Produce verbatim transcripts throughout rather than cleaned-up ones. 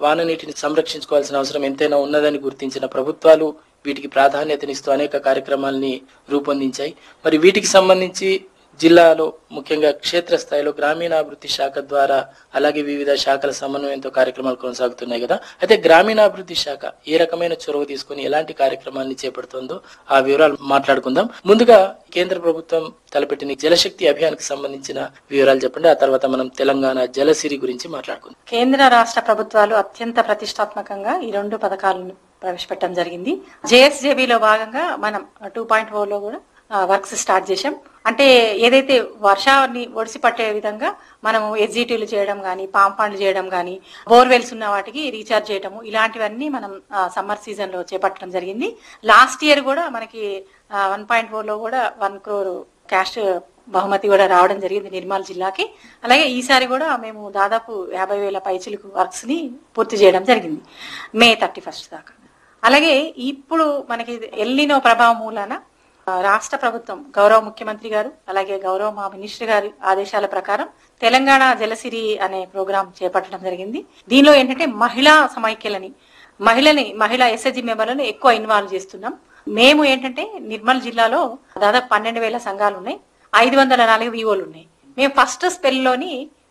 వాన నీటిని సంరక్షించుకోవాల్సిన అవసరం ఎంతైనా ఉన్నదని గుర్తించిన ప్రభుత్వాలు వీటికి ప్రాధాన్యతనిస్తూ అనేక కార్యక్రమాలని రూపొందించాయి. మరి వీటికి సంబంధించి జిల్లాలో ముఖ్యంగా క్షేత్రస్థాయిలో గ్రామీణాభివృద్ధి శాఖ ద్వారా అలాగే వివిధ శాఖల సమన్వయంతో కార్యక్రమాలు కొనసాగుతున్నాయి కదా. అయితే గ్రామీణాభివృద్ధి శాఖ ఏ రకమైన చొరవ తీసుకుని ఎలాంటి కార్యక్రమాన్ని చేపడుతుందో ఆ వివరాలు మాట్లాడుకుందాం. ముందుగా కేంద్ర ప్రభుత్వం తలపెట్టిన జలశక్తి అభియాన్ కి సంబంధించిన వివరాలు చెప్పండి. ఆ తర్వాత మనం తెలంగాణ జలసిరి గురించి మాట్లాడుకుందాం. కేంద్ర రాష్ట్ర ప్రభుత్వాలు అత్యంత ప్రతిష్టాత్మకంగా ఈ రెండు పథకాలను ప్రవేశపెట్టడం జరిగింది. జేఎస్జేబీలో భాగంగా మనం టూ పాయింట్ ఫోర్ లో కూడా వర్క్స్ స్టార్ట్ చేశాం. అంటే ఏదైతే వర్షాన్ని ఒడిసి పట్టే విధంగా మనము ఎగ్జిటీలు చేయడం గానీ, పాంపాండ్లు చేయడం గానీ, బోర్వెల్స్ ఉన్న వాటికి రీఛార్జ్ చేయడము, ఇలాంటివన్నీ మనం సమ్మర్ సీజన్ లో చేపట్టడం జరిగింది. లాస్ట్ ఇయర్ కూడా మనకి వన్ పాయింట్ ఫోర్ లో కూడా వన్ క్రోర్ క్యాష్ బహుమతి కూడా రావడం జరిగింది నిర్మల్ జిల్లాకి. అలాగే ఈసారి కూడా మేము దాదాపు యాభై వేల పైచిలకు వర్క్స్ ని పూర్తి చేయడం జరిగింది మే థర్టీ ఫస్ట్ దాకా. అలాగే ఇప్పుడు మనకి ఎల్నినో ప్రభావం మూలాన రాష్ట్ర ప్రభుత్వం గౌరవ ముఖ్యమంత్రి గారు అలాగే గౌరవ మా మినిస్టర్ గారి ఆదేశాల ప్రకారం తెలంగాణ జలసిరి అనే ప్రోగ్రాం చేపట్టడం జరిగింది. దీనిలో ఏంటంటే మహిళా సమైక్యలని మహిళని మహిళా ఎస్ఎస్జి మెంబర్లను ఎక్కువ ఇన్వాల్వ్ చేస్తున్నాం. మేము ఏంటంటే నిర్మల్ జిల్లాలో దాదాపు పన్నెండు వేల సంఘాలు ఉన్నాయి, ఐదు వందల నాలుగు వివోలు ఉన్నాయి. మేము ఫస్ట్ స్పెల్ లోని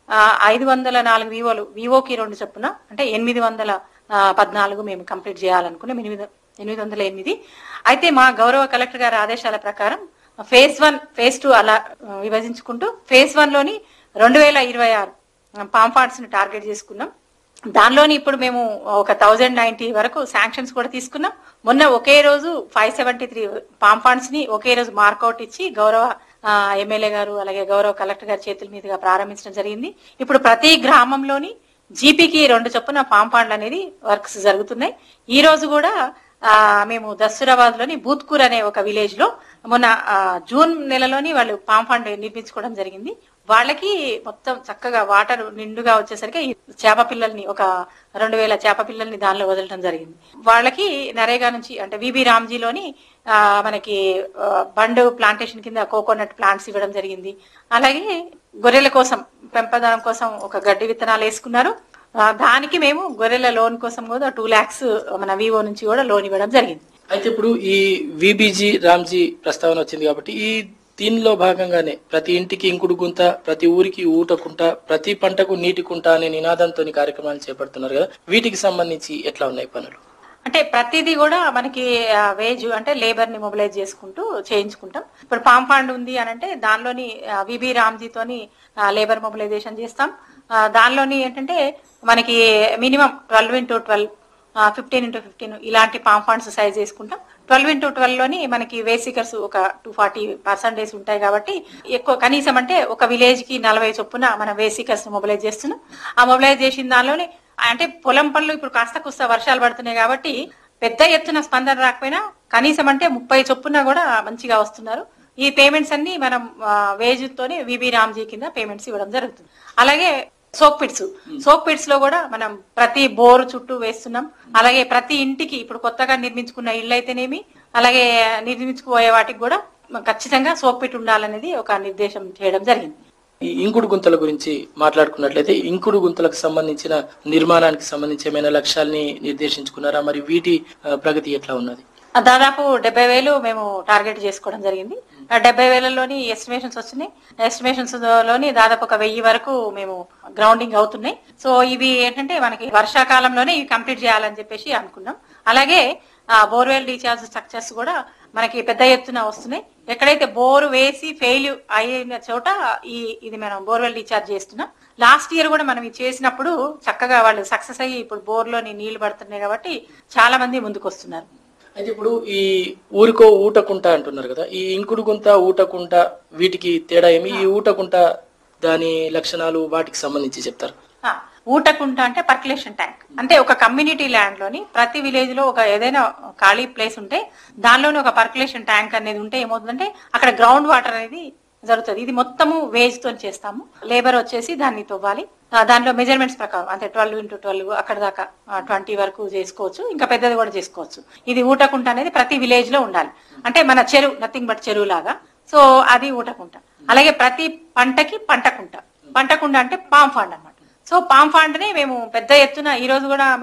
ఐదు వందల నాలుగు వివోలు వివోకి రెండు చొప్పున అంటే ఎనిమిది వందల పద్నాలుగు మేము కంప్లీట్ చేయాలనుకున్నాం. ఎనిమిది ఎనిమిది వందల ఎనిమిది అయితే మా గౌరవ కలెక్టర్ గారి ఆదేశాల ప్రకారం ఫేజ్ వన్ ఫేజ్ టూ అలా విభజించుకుంటూ ఫేజ్ వన్ లోని రెండు వేల ఇరవై ఆరు పాంఫాండ్స్ ని టార్గెట్ చేసుకున్నాం. దానిలోని ఇప్పుడు మేము ఒక థౌజండ్ నైన్టీ వరకు శాంక్షన్స్ కూడా తీసుకున్నాం. మొన్న ఒకే రోజు ఫైవ్ సెవెంటీ త్రీ పాంఫాండ్స్ ని ఒకే రోజు మార్కౌట్ ఇచ్చి గౌరవ ఎమ్మెల్యే గారు అలాగే గౌరవ కలెక్టర్ గారి చేతుల మీదుగా ప్రారంభించడం జరిగింది. ఇప్పుడు ప్రతి గ్రామంలోని జీపీకి రెండు చొప్పున పాంపాండ్లు అనేది వర్క్స్ జరుగుతున్నాయి. ఈ రోజు కూడా ఆ మేము దస్తూరాబాద్ లోని బూత్కూర్ అనే ఒక విలేజ్ లో మొన్న జూన్ నెలలోని వాళ్ళు పాంపాండ్ నిర్మించుకోవడం జరిగింది. వాళ్ళకి మొత్తం చక్కగా వాటర్ నిండుగా వచ్చేసరికి చేప పిల్లల్ని ఒక రెండు వేల చేప పిల్లల్ని దానిలో వదలడం జరిగింది. వాళ్ళకి నరేగా నుంచి అంటే విబి రామ్జీలోని ఆ మనకి బండ్ ప్లాంటేషన్ కింద కోకోనట్ ప్లాంట్స్ ఇవ్వడం జరిగింది. అలాగే గొర్రెల కోసం పెంపదనం కోసం ఒక గడ్డి విత్తనాలు వేసుకున్నారు. దానికి మేము గొర్రెల లోన్ కోసం కూడా టూ లాక్స్ మన వివో నుంచి కూడా లోన్ ఇవ్వడం జరిగింది. అయితే ఇప్పుడు ఈ విబిజీ రామ్జీ ప్రస్తావన వచ్చింది కాబట్టి ఈ దీనిలో భాగంగానే ప్రతి ఇంటికి ఇంకుడు గుంత, ప్రతి ఊరికి ఊటకుంట, ప్రతి పంటకు నీటి కుంట అనే నినాదంతో కార్యక్రమాలు చేపడుతున్నారు కదా. వీటికి సంబంధించి ఎట్లా ఉన్నాయి పనులు? అంటే ప్రతిదీ కూడా మనకి వేజ్ అంటే లేబర్ ని మొబిలైజ్ చేసుకుంటూ చేయించుకుంటాం. ఇప్పుడు పాంపాండ్ ఉంది అని అంటే దానిలోని విబి రామ్జీతోని లేబర్ మొబిలైజేషన్ చేస్తాం. దానిలోని ఏంటంటే మనకి minimum twelve into twelve fifteen into fifteen ఇలాంటి పాంపాండ్స్ సైజ్ చేసుకుంటాం. ట్వెల్వ్ ఇంటూ ట్వెల్వ్ లోని మనకి వేసికర్స్ ఒక టూ ఫార్టీ పర్సెంటేజ్ ఉంటాయి కాబట్టి ఎక్కువ కనీసం అంటే ఒక విలేజ్ కి నలభై చొప్పున మన వేసికర్స్ మొబిలైజ్ చేస్తున్నాం. ఆ మొబిలైజ్ చేసిన దానిలోనే అంటే పొలం పనులు ఇప్పుడు కాస్త కుస్త వర్షాలు పడుతున్నాయి కాబట్టి పెద్ద ఎత్తున స్పందన రాకపోయినా కనీసం అంటే ముప్పై చొప్పున కూడా మంచిగా వస్తున్నారు. ఈ పేమెంట్స్ అన్ని మనం వేజ్ తోనే విబి రామ్జీ కింద పేమెంట్స్ ఇవ్వడం జరుగుతుంది. అలాగే సోక్ పిట్స్ సోక్ పిట్స్ లో కూడా మనం ప్రతి బోరు చుట్టూ వేస్తున్నాం. అలాగే ప్రతి ఇంటికి ఇప్పుడు కొత్తగా నిర్మించుకున్న ఇళ్ళు అయితేనేమి అలాగే నిర్మించుకుపోయే వాటికి కూడా ఖచ్చితంగా సోక్ పిట్ ఉండాలనేది ఒక నిర్దేశం చేయడం జరిగింది. ఈ ఇంకుడు గుంతల గురించి మాట్లాడుకున్నట్లయితే ఇంకుడు గుంతలకు సంబంధించిన నిర్మాణానికి సంబంధించి ఏమైనా లక్ష్యాల్ని నిర్దేశించుకున్నారా? మరి వీటి ప్రగతి ఎట్లా ఉన్నది? దాదాపు డెబ్బై వేలు మేము టార్గెట్ చేసుకోవడం జరిగింది. డెబ్బై వేలలోని ఎస్టిమేషన్స్ వచ్చినాయి. ఎస్టిమేషన్స్ లోని దాదాపు ఒక వెయ్యి వరకు మేము గ్రౌండింగ్ అవుతున్నాయి. సో ఇవి ఏంటంటే మనకి వర్షాకాలంలోనే ఇవి కంప్లీట్ చేయాలని చెప్పేసి అనుకున్నాం. అలాగే బోర్వెల్ రీఛార్జ్ స్ట్రక్చర్స్ కూడా మనకి పెద్ద ఎత్తున వస్తున్నాయి. ఎక్కడైతే బోరు వేసి ఫెయిల్ అయిన చోట ఈ ఇది మనం బోర్వెల్ రీఛార్జ్ చేస్తున్నాం. లాస్ట్ ఇయర్ కూడా మనం ఇది చేసినప్పుడు చక్కగా వాళ్ళు సక్సెస్ అయ్యి ఇప్పుడు బోర్లోని నీళ్లు పడుతున్నాయి కాబట్టి చాలా మంది ముందుకు వస్తున్నారు. అయితే ఇప్పుడు ఈ ఊరికో ఊటకుంట అంటున్నారు కదా, ఈ ఇంకుడు గుంత ఊటకుంట వీటికి తేడా ఏమి? ఈ ఊటకుంట దాని లక్షణాలు వాటికి సంబంధించి చెప్తారు. ఊటకుంట అంటే పర్కులేషన్ ట్యాంక్ అంటే ఒక కమ్యూనిటీ ల్యాండ్ లోని ప్రతి విలేజ్ లో ఒక ఏదైనా ఖాళీ ప్లేస్ ఉంటే దానిలోని ఒక పర్కులేషన్ ట్యాంక్ అనేది ఉంటే ఏమవుతుందంటే అక్కడ గ్రౌండ్ వాటర్ అనేది జరుగుతుంది. ఇది మొత్తము వేజ్ తో చేస్తాము. లేబర్ వచ్చేసి దాన్ని తవ్వాలి. దానిలో మెజర్మెంట్స్ ప్రకారం అంటే ట్వెల్వ్ ఇంటూ ట్వెల్వ్ అక్కడ దాకా ట్వంటీ వరకు చేసుకోవచ్చు, ఇంకా పెద్దది కూడా చేసుకోవచ్చు. ఇది ఊటకుంట అనేది ప్రతి విలేజ్ లో ఉండాలి. అంటే మన చెరువు నథింగ్ బట్ చెరువు లాగా. సో అది ఊటకుంట. అలాగే ప్రతి పంటకి పంటకుంట. పంటకుంట అంటే పామ్ ఫాండ్ అన్నమాట. సో పామ్ ఫాండ్ ని మేము పెద్ద ఎత్తున ఈ రోజు కూడా